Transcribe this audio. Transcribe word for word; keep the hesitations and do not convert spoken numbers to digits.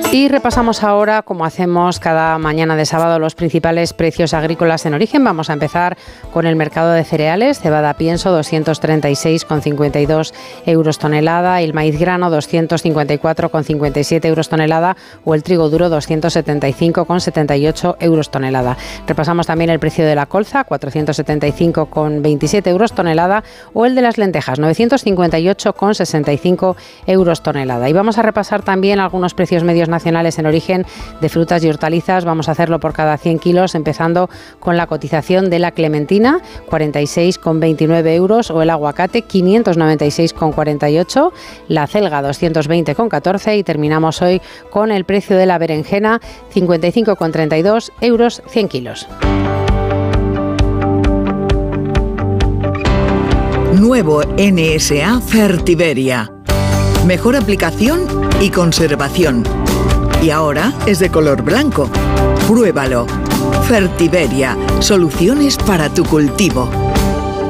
Y repasamos ahora, como hacemos cada mañana de sábado, los principales precios agrícolas en origen. Vamos a empezar con el mercado de cereales. Cebada pienso, doscientos treinta y seis coma cincuenta y dos euros tonelada. El maíz grano, doscientos cincuenta y cuatro coma cincuenta y siete euros tonelada. O el trigo duro, doscientos setenta y cinco coma setenta y ocho euros tonelada. Repasamos también el precio de la colza, cuatrocientos setenta y cinco coma veintisiete euros tonelada. O el de las lentejas, novecientos cincuenta y ocho coma sesenta y cinco euros tonelada. Y vamos a repasar también algunos precios medios nacionales en origen de frutas y hortalizas. Vamos a hacerlo por cada cien kilos, empezando con la cotización de la clementina, cuarenta y seis coma veintinueve euros, o el aguacate, quinientos noventa y seis coma cuarenta y ocho, la celga, doscientos veinte coma catorce, y terminamos hoy con el precio de la berenjena, cincuenta y cinco coma treinta y dos euros cien kilos. Nuevo N S A Fertiberia. Mejor aplicación y conservación. Y ahora es de color blanco. Pruébalo. Fertiberia. Soluciones para tu cultivo.